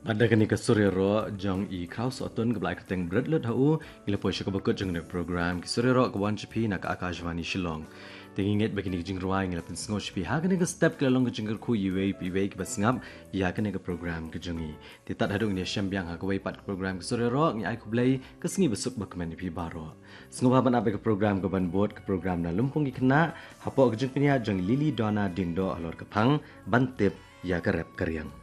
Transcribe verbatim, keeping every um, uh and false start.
Ada kini ke Surya Ro jong i kraus otun ke belai keteng berat lut hau ila poy syaka bekut jong nek program ki Surya Ro ke wan chipi nak Akashvani Shillong. Tingin begini ke jing ruai ngila pen sngo chipi ha kini ke step ke long ke jing ku iwe iwe ke basngap ya kini ke program ke jongi. Titat hadung ni syambiang ha ke wai pat ke program ke Surya Ro ngi ai ku belai ke sengi besuk bakmen pi baro. Sngo ban abe ke program ke ban bot ke program na lumpung ki kena hapo ke jing pinya jong Lily Donna Dindo alor ke pang ban tip ya ke rep keriang.